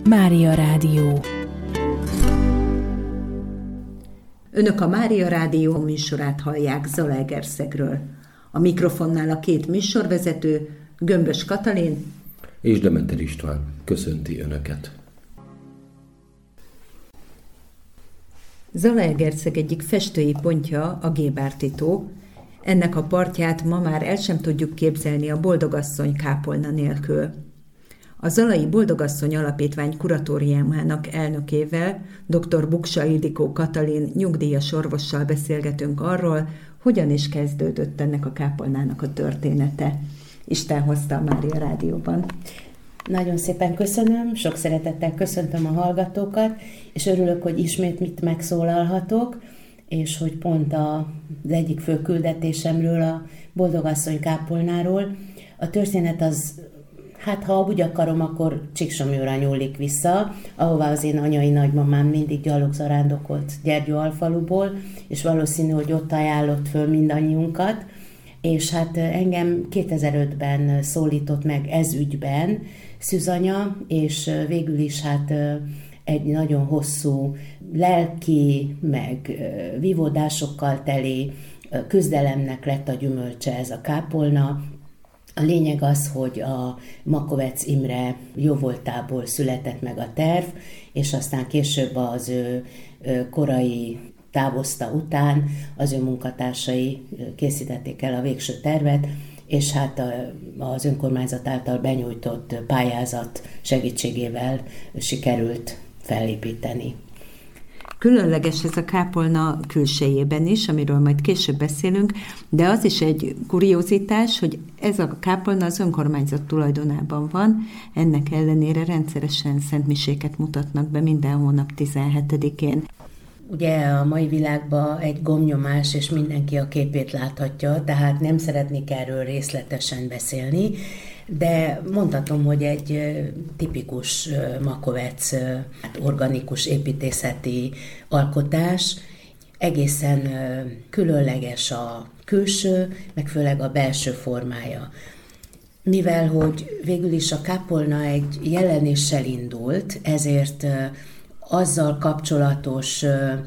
Mária Rádió. Önök a Mária Rádió műsorát hallják Zalaegerszegről. A mikrofonnál a két műsorvezető, Gömbös Katalin és Dementer István köszönti Önöket. Zalaegerszeg egyik festői pontja a Gébárti-tó. Ennek a partját ma már el sem tudjuk képzelni a Boldogasszony kápolna nélkül. A Zalai Boldogasszony Alapítvány kuratóriumának elnökével, dr. Buksa Ildikó Katalin nyugdíjas orvossal beszélgetünk arról, hogyan is kezdődött ennek a kápolnának a története. Isten hozta a Mária Rádióban. Nagyon szépen köszönöm, sok szeretettel köszöntöm a hallgatókat, és örülök, hogy ismét mit megszólalhatok, és hogy pont az egyik fő küldetésemről, a Boldogasszony kápolnáról. A történet az, ha úgy akarom, akkor Csíksomlyóra nyúlik vissza, ahová az én anyai nagymamám mindig gyalogzarándokolt Gyergyóalfaluból, és valószínű, hogy ott ajánlott föl mindannyiunkat, és engem 2005-ben szólított meg ez ügyben szűzanya, és végül is egy nagyon hosszú lelki, meg vívódásokkal teli küzdelemnek lett a gyümölcse ez a kápolna. A lényeg az, hogy a Makovecz Imre jóvoltából született meg a terv, és aztán később az ő korai távozta után az ő munkatársai készítették el a végső tervet, és az önkormányzat által benyújtott pályázat segítségével sikerült felépíteni. Különleges ez a kápolna külsejében is, amiről majd később beszélünk, de az is egy kuriózitás, hogy ez a kápolna az önkormányzat tulajdonában van, ennek ellenére rendszeresen szentmiséket mutatnak be minden hónap 17-én. Ugye a mai világban egy gombnyomás, és mindenki a képét láthatja, tehát nem szeretnék erről részletesen beszélni, de mondhatom, hogy egy tipikus Makovecz organikus építészeti alkotás, egészen különleges a külső, meg főleg a belső formája. Mivel, hogy végül is a kápolna egy jelenéssel indult, ezért azzal kapcsolatos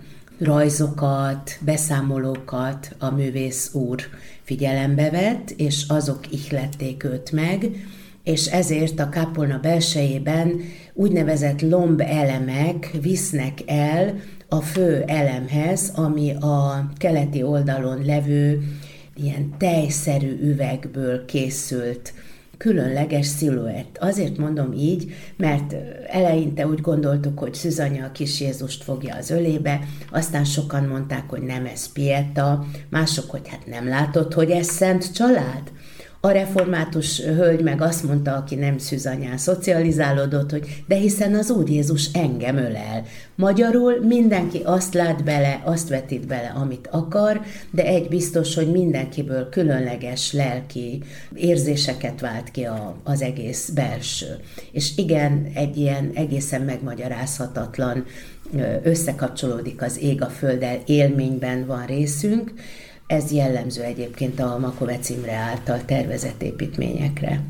rajzokat, beszámolókat a művész úr figyelembe vett, és azok ihlették őt meg, és ezért a kápolna belsejében úgynevezett lomb elemek visznek el a fő elemhez, ami a keleti oldalon levő ilyen tejszerű üvegből készült különleges sziluett. Azért mondom így, mert eleinte úgy gondoltuk, hogy szűzanya a kis Jézust fogja az ölébe, aztán sokan mondták, hogy nem, ez Pieta, mások, hogy nem látod, hogy ez szent család? A református hölgy meg azt mondta, aki nem szűzanyán szocializálódott, hogy de hiszen az Úr Jézus engem ölel. Magyarul mindenki azt lát bele, azt vetít bele, amit akar, de egy biztos, hogy mindenkiből különleges lelki érzéseket vált ki az egész belső. És igen, egy ilyen egészen megmagyarázhatatlan összekapcsolódik az ég a földdel, élményben van részünk. Ez jellemző egyébként a Makovecz Imre által tervezett építményekre.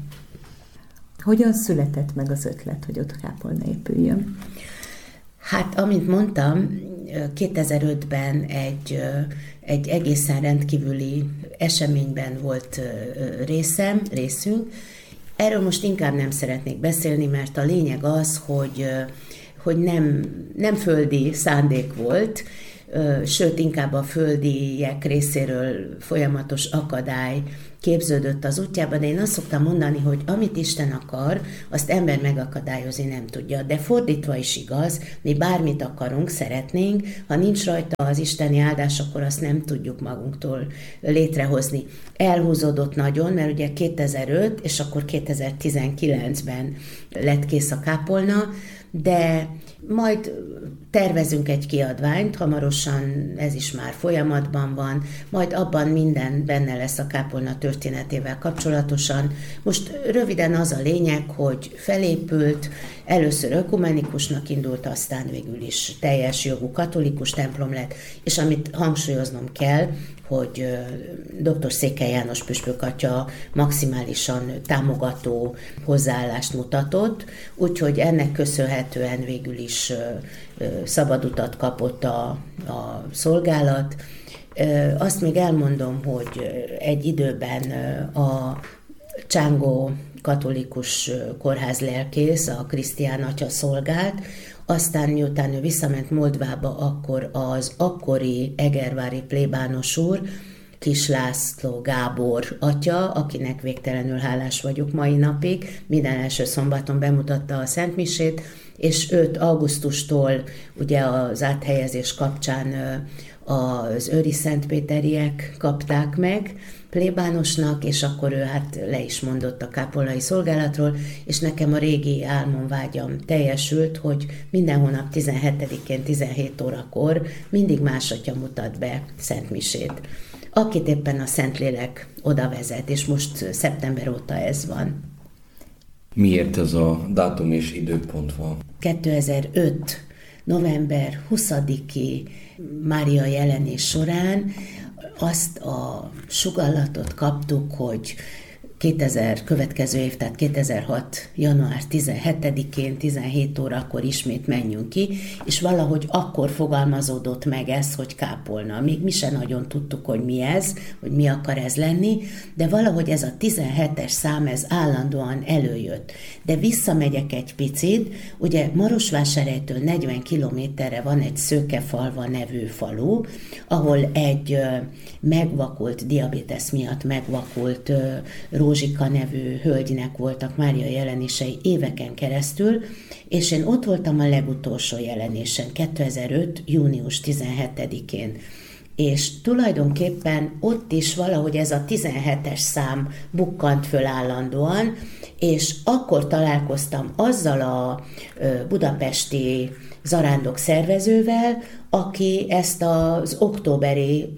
Hogyan született meg az ötlet, hogy ott kápolna épüljön? Amint mondtam, 2005-ben egy egészen rendkívüli eseményben volt részünk. Erről most inkább nem szeretnék beszélni, mert a lényeg az, hogy nem földi szándék volt, sőt, inkább a földiek részéről folyamatos akadály képződött az útjában, de én azt szoktam mondani, hogy amit Isten akar, azt ember megakadályozni nem tudja, de fordítva is igaz, mi bármit akarunk, szeretnénk, ha nincs rajta az isteni áldás, akkor azt nem tudjuk magunktól létrehozni. Elhúzódott nagyon, mert ugye 2005, és akkor 2019-ben lett kész a kápolna, de majd tervezünk egy kiadványt, hamarosan ez is már folyamatban van, majd abban minden benne lesz a kápolna történetével kapcsolatosan. Most röviden az a lényeg, hogy felépült, először ökumenikusnak indult, aztán végül is teljes jogú katolikus templom lett, és amit hangsúlyoznom kell, hogy dr. Székely János püspök atya maximálisan támogató hozzáállást mutatott, úgyhogy ennek köszönhetően végül is szabad utat kapott a szolgálat. Azt még elmondom, hogy egy időben a Csángó katolikus kórház lelkész, a Krisztián atya szolgált, aztán miután ő visszament Moldvába, akkor az akkori egervári plébános úr, Kis László Gábor atya, akinek végtelenül hálás vagyok mai napig, minden első szombaton bemutatta a szentmisét, és őt augusztustól ugye az áthelyezés kapcsán az őri szentpéteriek kapták meg plébánosnak, és akkor ő hát le is mondott a kápolnai szolgálatról, és nekem a régi álmom, vágyam teljesült, hogy minden hónap 17-én 17 órakor mindig más atya mutat be szentmisét, akit éppen a Szentlélek oda vezet, és most szeptember óta ez van. Miért ez a dátum és időpont van? 2005. november 20-i Mária jelenés során azt a sugallatot kaptuk, hogy következő év, tehát 2006. január 17-én 17 órakor ismét menjünk ki, és valahogy akkor fogalmazódott meg ez, hogy kápolna. Még mi sem nagyon tudtuk, hogy mi ez, hogy mi akar ez lenni, de valahogy ez a 17-es szám, ez állandóan előjött. De visszamegyek egy picit, ugye Marosvásárhelytől 40 kilométerre van egy Szőkefalva nevű falu, ahol egy megvakult, diabétesz miatt megvakult Rózsika nevű hölgynek voltak Mária jelenései éveken keresztül, és én ott voltam a legutolsó jelenésen, 2005. június 17-én. És tulajdonképpen ott is valahogy ez a 17-es szám bukkant föl állandóan, és akkor találkoztam azzal a budapesti zarándok szervezővel, aki ezt az októberi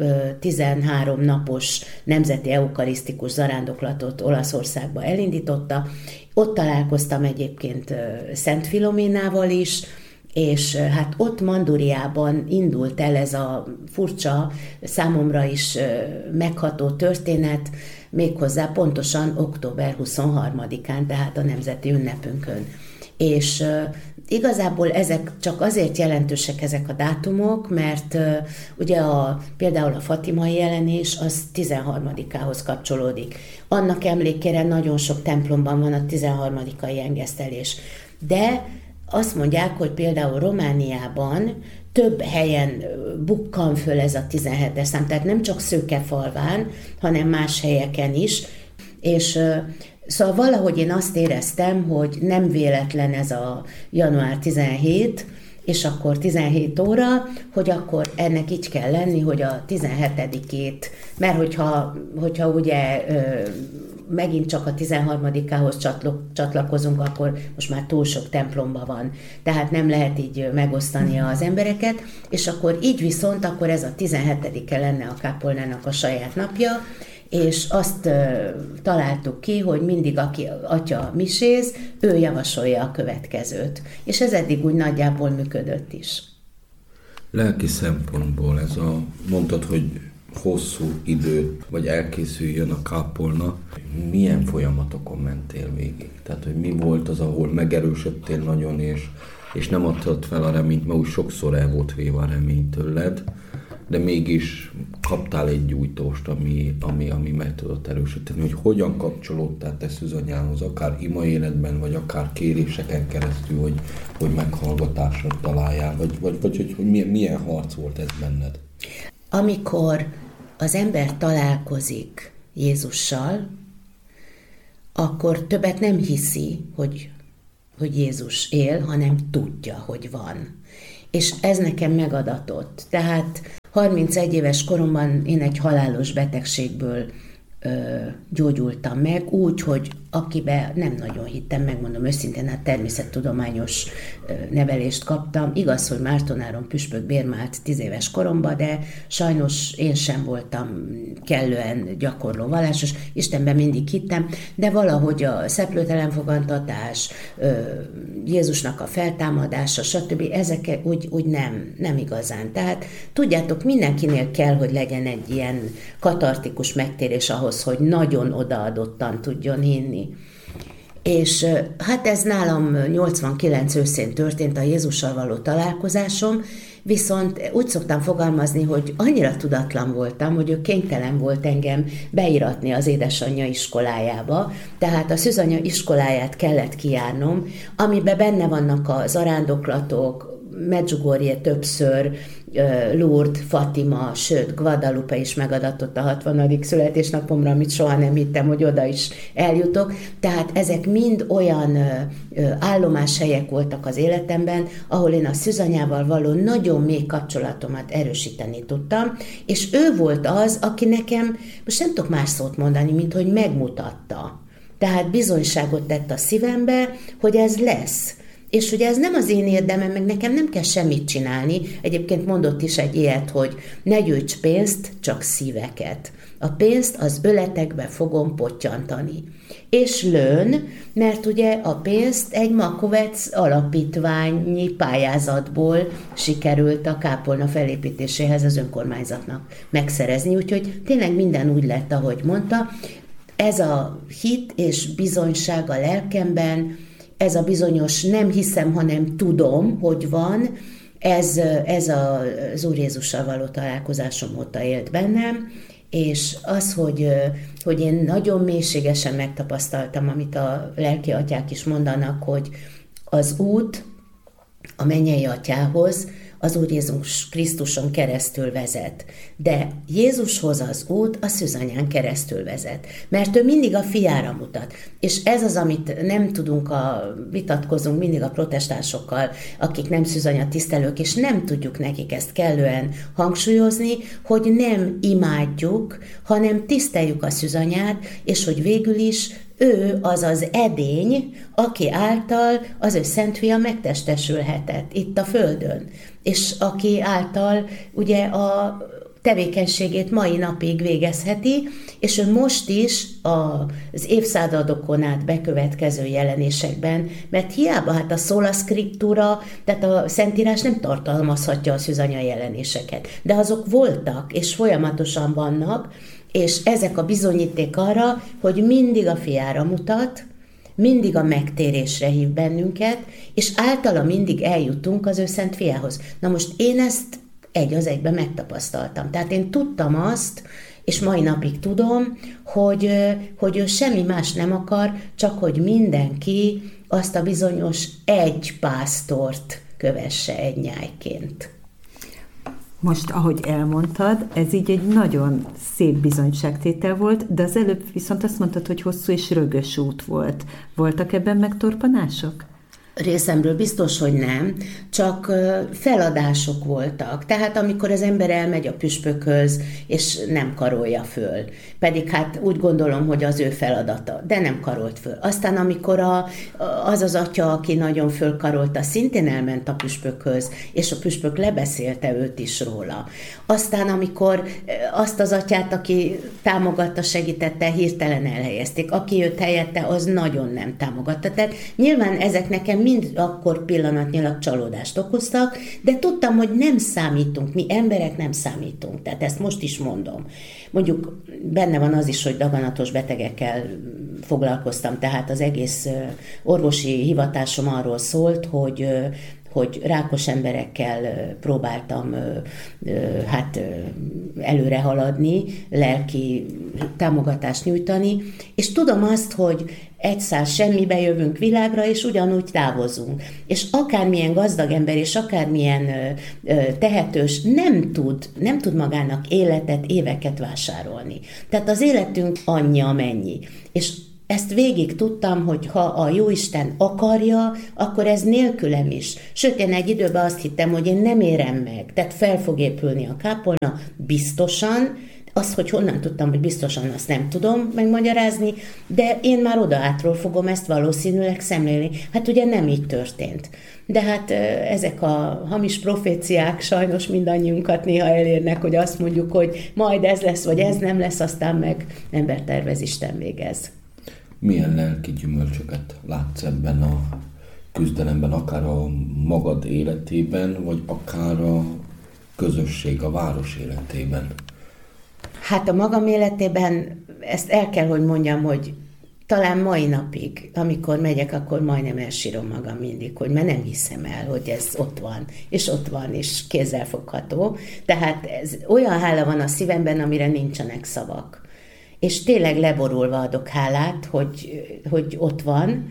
13 napos nemzeti eukarisztikus zarándoklatot Olaszországba elindította. Ott találkoztam egyébként Szent Filoménával is, és hát ott Manduriában indult el ez a furcsa, számomra is megható történet, méghozzá pontosan október 23-án, tehát a nemzeti ünnepünkön. És igazából ezek csak azért jelentősek ezek a dátumok, mert ugye például a fatimai jelenés az 13-ához kapcsolódik. Annak emlékére nagyon sok templomban van a 13-ai engesztelés. De azt mondják, hogy például Romániában több helyen bukkan föl ez a 17-es szám, tehát nem csak Szőkefalván, hanem más helyeken is, és szóval valahogy én azt éreztem, hogy nem véletlen ez a január 17, és akkor 17 óra, hogy akkor ennek így kell lenni, hogy a 17-ét, mert hogyha ugye megint csak a 13-ához csatlakozunk, akkor most már túl sok templomban van, tehát nem lehet így megosztani az embereket, és akkor így viszont akkor ez a 17-e lenne a kápolnának a saját napja, és azt találtuk ki, hogy mindig aki atya miséz, ő javasolja a következőt. És ez eddig úgy nagyjából működött is. Lelki szempontból mondtad, hogy hosszú idő, vagy elkészüljön a kápolna. Milyen folyamatokon mentél végig? Tehát, hogy mi volt az, ahol megerősödtél nagyon, és nem adtad fel a reményt, mert úgy sokszor el volt véve a remény tőled, de mégis kaptál egy gyújtóst, ami meg tudott erősíteni, hogy hogyan kapcsolódtál te Szűzanyához, akár ima életben, vagy akár kéréseken keresztül, hogy meghallgatásra találjál, vagy hogy milyen harc volt ez benned? Amikor az ember találkozik Jézussal, akkor többet nem hiszi, hogy Jézus él, hanem tudja, hogy van. És ez nekem megadatott. Tehát 31 éves koromban én egy halálos betegségből gyógyultam meg, úgy, hogy akibe nem nagyon hittem, megmondom őszintén, hát természettudományos nevelést kaptam. Igaz, hogy Márton püspök bérmált 10 éves koromban, de sajnos én sem voltam kellően gyakorló vallásos, Istenben mindig hittem, de valahogy a szeplőtelen fogantatás, Jézusnak a feltámadása, stb. Ezek úgy nem igazán. Tehát tudjátok, mindenkinél kell, hogy legyen egy ilyen katartikus megtérés ahhoz, hogy nagyon odaadottan tudjon hinni. És hát ez nálam 89 őszén történt, a Jézussal való találkozásom, viszont úgy szoktam fogalmazni, hogy annyira tudatlan voltam, hogy ő kénytelen volt engem beiratni az édesanyja iskolájába, tehát a szűzanya iskoláját kellett kijárnom, amiben benne vannak a zarándoklatok, Medjugorje többször, Lourdes, Fatima, sőt, Guadalupe is megadatott a 60. születésnapomra, amit soha nem hittem, hogy oda is eljutok. Tehát ezek mind olyan állomáshelyek voltak az életemben, ahol én a szűzanyával való nagyon mély kapcsolatomat erősíteni tudtam, és ő volt az, aki nekem, most nem tudok más szót mondani, mint hogy megmutatta. Tehát bizonyságot tett a szívembe, hogy ez lesz. És ugye ez nem az én érdemem, meg nekem nem kell semmit csinálni. Egyébként mondott is egy ilyet, hogy ne gyűjts pénzt, csak szíveket. A pénzt az öletekbe fogom pottyantani. És lőn, mert ugye a pénzt egy Makovec alapítványi pályázatból sikerült a kápolna felépítéséhez az önkormányzatnak megszerezni. Úgyhogy tényleg minden úgy lett, ahogy mondta. Ez a hit és bizonyság a lelkemben, ez a bizonyos nem hiszem, hanem tudom, hogy van, ez az Úr Jézussal való találkozásom óta élt bennem, és az, hogy én nagyon mélységesen megtapasztaltam, amit a lelki atyák is mondanak, hogy az út a mennyei atyához az Úr Jézus Krisztuson keresztül vezet. De Jézushoz az út a szűzanyán keresztül vezet. Mert ő mindig a fiára mutat. És ez az, amit nem tudunk, vitatkozunk mindig a protestánsokkal, akik nem szűzanya tisztelők, és nem tudjuk nekik ezt kellően hangsúlyozni, hogy nem imádjuk, hanem tiszteljük a szűzanyát, és hogy végül is ő az az edény, aki által az ő Szent Fia megtestesülhetett itt a földön, és aki által ugye a tevékenységét mai napig végezheti, és ő most is az évszázadokon át bekövetkező jelenésekben, mert hiába hát a sola scriptura, tehát a Szentírás nem tartalmazhatja a szűzanya jelenéseket, de azok voltak, és folyamatosan vannak, és ezek a bizonyíték arra, hogy mindig a fiára mutat, mindig a megtérésre hív bennünket, és általa mindig eljutunk az ő Szent Fiához. Na most én ezt egy az egyben megtapasztaltam. Tehát én tudtam azt, és mai napig tudom, hogy ő semmi más nem akar, csak hogy mindenki azt a bizonyos egy pásztort kövesse egy nyájként. Most, ahogy elmondtad, ez így egy nagyon szép bizonyságtétel volt, de az előbb viszont azt mondtad, hogy hosszú és rögös út volt. Voltak ebben megtorpanások? Részemről biztos, hogy nem, csak feladások voltak. Tehát amikor az ember elmegy a püspökhöz, és nem karolja föl. Pedig hát úgy gondolom, hogy az ő feladata, de nem karolt föl. Aztán amikor az az atya, aki nagyon fölkarolta, szintén elment a püspökhöz, és a püspök lebeszélte őt is róla. Aztán amikor azt az atyát, aki támogatta, segítette, hirtelen elhelyezték. Aki jött helyette, az nagyon nem támogatta. Tehát nyilván ezek nekem mind akkor pillanatnyilag csalódást okoztak, de tudtam, hogy nem számítunk, mi emberek nem számítunk, tehát ezt most is mondom. Mondjuk benne van az is, hogy daganatos betegekkel foglalkoztam, tehát az egész orvosi hivatásom arról szólt, hogy rákos emberekkel próbáltam előre haladni, lelki támogatást nyújtani, és tudom azt, hogy egyszer semmibe jövünk világra, és ugyanúgy távozunk. És akármilyen gazdag ember, és akármilyen tehetős nem tud magának életet, éveket vásárolni. Tehát az életünk annyi, amennyi. És ezt végig tudtam, hogy ha a Jóisten akarja, akkor ez nélkülem is. Sőt, én egy időben azt hittem, hogy én nem érem meg, tehát fel fog épülni a kápolna biztosan, Azt, hogy honnan tudtam, hogy biztosan, azt nem tudom megmagyarázni, de én már odaátról fogom ezt valószínűleg szemlélni. Hát ugye nem így történt. De hát ezek a hamis proféciák sajnos mindannyiunkat néha elérnek, hogy azt mondjuk, hogy majd ez lesz, vagy ez nem lesz, aztán meg ember tervez, Isten végez. Milyen lelki gyümölcsöket látsz ebben a küzdelemben, akár a magad életében, vagy akár a közösség, a város életében? Hát a magam életében ezt el kell, hogy mondjam, hogy talán mai napig, amikor megyek, akkor majdnem elsírom magam mindig, hogy mert nem hiszem el, hogy ez ott van, és kézzelfogható. Tehát ez olyan hála van a szívemben, amire nincsenek szavak. És tényleg leborulva adok hálát, hogy ott van.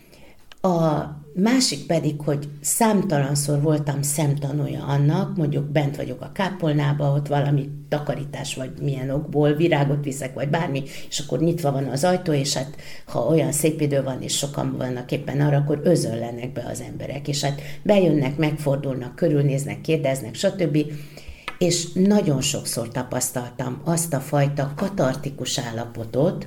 A másik pedig, hogy számtalanszor voltam szemtanúja annak, mondjuk bent vagyok a kápolnába, ott valami takarítás, vagy milyen okból, virágot viszek, vagy bármi, és akkor nyitva van az ajtó, és hát ha olyan szép idő van, és sokan vannak éppen arra, akkor özönlenek be az emberek, és hát bejönnek, megfordulnak, körülnéznek, kérdeznek, stb. És nagyon sokszor tapasztaltam azt a fajta katartikus állapotot,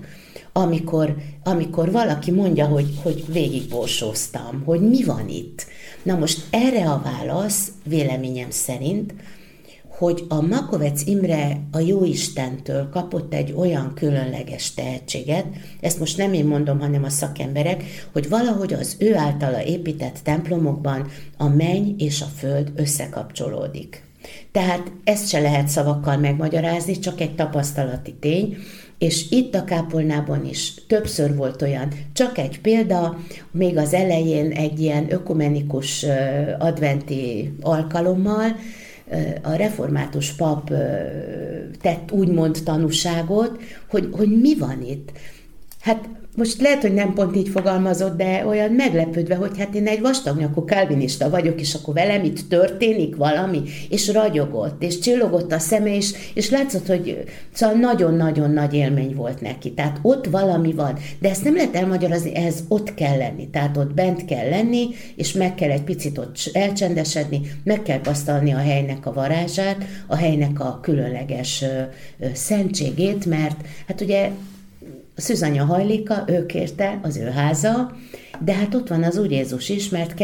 amikor valaki mondja, hogy végigborsóztam, hogy mi van itt. Na most erre a válasz, véleményem szerint, hogy a Makovecz Imre a Jóistentől kapott egy olyan különleges tehetséget, ezt most nem én mondom, hanem a szakemberek, hogy valahogy az ő általa épített templomokban a menny és a föld összekapcsolódik. Tehát ezt se lehet szavakkal megmagyarázni, csak egy tapasztalati tény, és itt a kápolnában is többször volt olyan, csak egy példa, még az elején egy ilyen ökumenikus adventi alkalommal a református pap tett úgymond tanúságot, hogy mi van itt. Hát most lehet, hogy nem pont így fogalmazott, de olyan meglepődve, hogy hát én egy vastagnyakú kálvinista vagyok, és akkor velem itt történik valami, és ragyogott, és csillogott a szeme, és látszott, hogy szóval nagyon-nagyon nagy élmény volt neki. Tehát ott valami van, de ezt nem lehet elmagyarázni, ehhez ott kell lenni. Tehát ott bent kell lenni, és meg kell egy picit ott elcsendesedni, meg kell tapasztalni a helynek a varázsát, a helynek a különleges szentségét, mert hát ugye a szűzanya hajléka, ő kérte, az ő háza, de hát ott van az Úr Jézus is, mert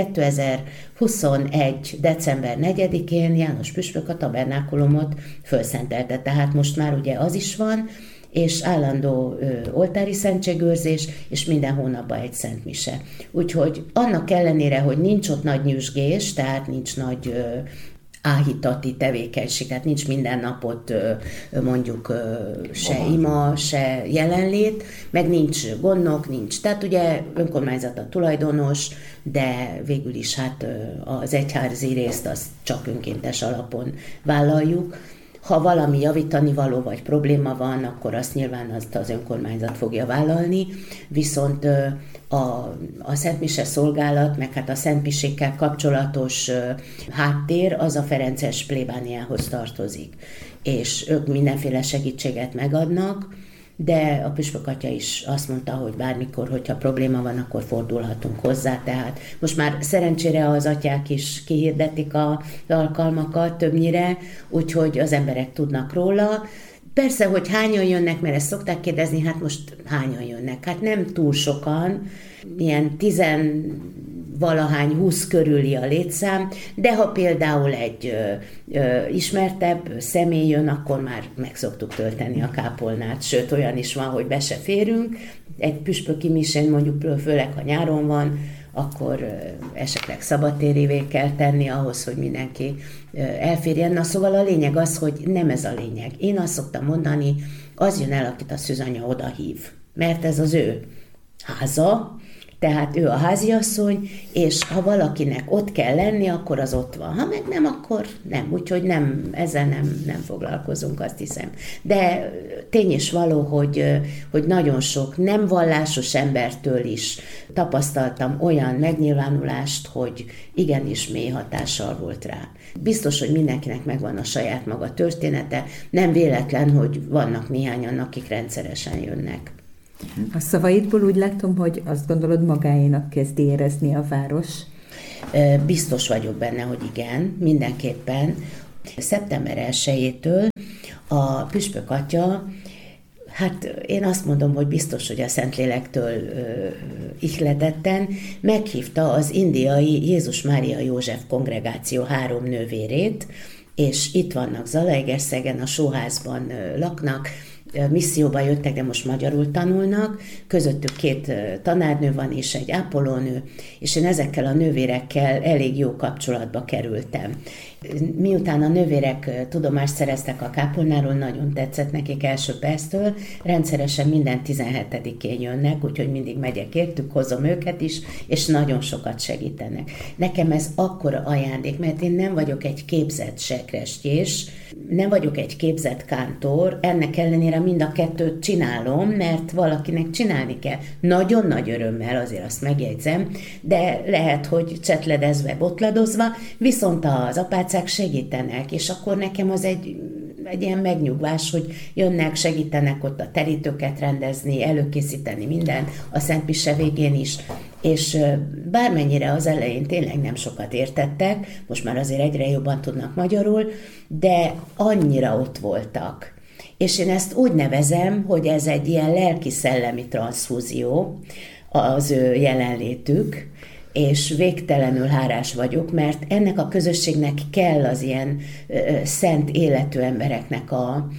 2021. december 4-én János püspök a tabernákulumot fölszentelte, tehát most már ugye az is van, és állandó oltári szentségőrzés, és minden hónapban egy szentmise. Úgyhogy annak ellenére, hogy nincs ott nagy nyüzsgés, tehát nincs nagy áhítati tevékenység, tehát nincs minden napot mondjuk se ima, se jelenlét, meg nincs gondnok, nincs. Tehát ugye önkormányzat a tulajdonos, de végül is hát az egyházi részt azt csak önkéntes alapon vállaljuk. Ha valami javítani való vagy probléma van, akkor azt nyilván azt az önkormányzat fogja vállalni, viszont a szentmise szolgálat, meg hát a szentmisékkel kapcsolatos háttér, az a ferences plébániához tartozik. És ők mindenféle segítséget megadnak, de a püspök atya is azt mondta, hogy bármikor, hogyha probléma van, akkor fordulhatunk hozzá. Tehát most már szerencsére az atyák is kihirdetik az alkalmakat többnyire, úgyhogy az emberek tudnak róla. Persze, hogy hányan jönnek, mert ezt szokták kérdezni, hát most hányan jönnek? Hát nem túl sokan, ilyen 10-valahány, 20 körüli a létszám, de ha például egy ismertebb személy jön, akkor már meg szoktuk tölteni a kápolnát, sőt olyan is van, hogy be se férünk. Egy püspöki misén mondjuk, főleg ha nyáron van, akkor esetleg szabadtérivé kell tenni ahhoz, hogy mindenki elférjen. Na szóval a lényeg az, hogy nem ez a lényeg. Én azt szoktam mondani, az jön el, akit a szűzanya odahív, mert ez az ő háza, tehát ő a háziasszony, és ha valakinek ott kell lenni, akkor az ott van. Ha meg nem, akkor nem. Úgyhogy ezzel nem foglalkozunk, azt hiszem. De tény is való, hogy nagyon sok nem vallásos embertől is tapasztaltam olyan megnyilvánulást, hogy igenis mély hatással volt rá. Biztos, hogy mindenkinek megvan a saját maga története. Nem véletlen, hogy vannak néhányan, akik rendszeresen jönnek. A szavaidból úgy látom, hogy azt gondolod, magáénak kezdi érezni a város? Biztos vagyok benne, hogy igen, mindenképpen. Szeptember 1-től A püspök atya, hát én azt mondom, hogy biztos, hogy a Szentlélektől ihletetten meghívta az indiai Jézus Mária József kongregáció 3 nővérét, és itt vannak Zalaegerszegen, a Sóházban laknak, misszióba jöttek, de most magyarul tanulnak, közöttük 2 tanárnő van és egy ápolónő, és én ezekkel a nővérekkel elég jó kapcsolatba kerültem. Miután a nővérek tudomást szereztek a kápolnáról, nagyon tetszett nekik első perctől, rendszeresen minden 17-én jönnek, úgyhogy mindig megyek értük, hozom őket is, és nagyon sokat segítenek. Nekem ez akkora ajándék, mert én nem vagyok egy képzett sekrestjés, nem vagyok egy képzett kántor, ennek ellenére mind a 2 csinálom, mert valakinek csinálni kell. Nagyon nagy örömmel, azért azt megjegyzem, de lehet, hogy csetledezve, botladozva, viszont az apácák segítenek, és akkor nekem az egy ilyen megnyugvás, hogy jönnek, segítenek ott a terítőket rendezni, előkészíteni mindent, a szentmise végén is, és bármennyire az elején tényleg nem sokat értettek, most már azért egyre jobban tudnak magyarul, de annyira ott voltak. És én ezt úgy nevezem, hogy ez egy ilyen lelki-szellemi transzfúzió, az ő jelenlétük, és végtelenül hálás vagyok, mert ennek a közösségnek kell az ilyen szent életű embereknek a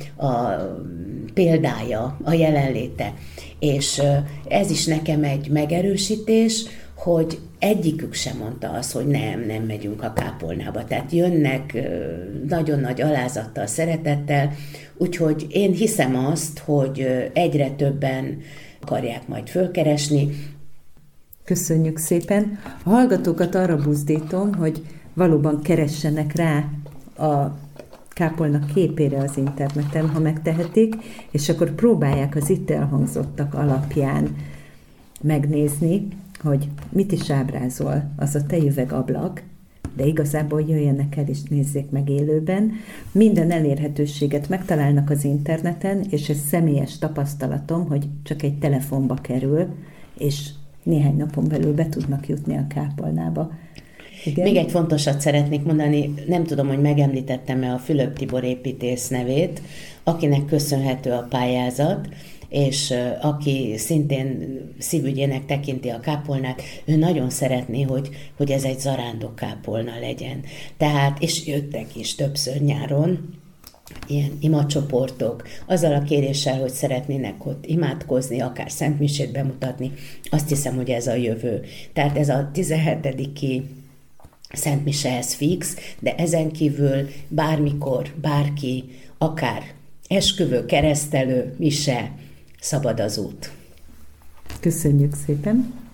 példája, a jelenléte. És ez is nekem egy megerősítés, hogy egyikük sem mondta azt, hogy nem megyünk a kápolnába. Tehát jönnek nagyon nagy alázattal, szeretettel, úgyhogy én hiszem azt, hogy egyre többen akarják majd fölkeresni. Köszönjük szépen. A hallgatókat arra buzdítom, hogy valóban keressenek rá a kápolna képére az interneten, ha megtehetik, és akkor próbálják az itt elhangzottak alapján megnézni, hogy mit is ábrázol az a tejüvegablak, de igazából jöjjenek el és nézzék meg élőben. Minden elérhetőséget megtalálnak az interneten, és ez személyes tapasztalatom, hogy csak egy telefonba kerül, és néhány napon belül be tudnak jutni a kápolnába. Igen? Még egy fontosat szeretnék mondani, nem tudom, hogy megemlítettem-e a Fülöp Tibor építész nevét, akinek köszönhető a pályázat, és aki szintén szívügyének tekinti a kápolnát, ő nagyon szeretné, hogy ez egy zarándok kápolna legyen. Tehát, és jöttek is többször nyáron, ilyen imacsoportok, azzal a kéréssel, hogy szeretnének ott imádkozni, akár szentmisét bemutatni, azt hiszem, hogy ez a jövő. Tehát ez a 17. szentmise, ez fix, de ezen kívül bármikor, bárki, akár esküvő, keresztelő, mise, szabad az út. Köszönjük szépen!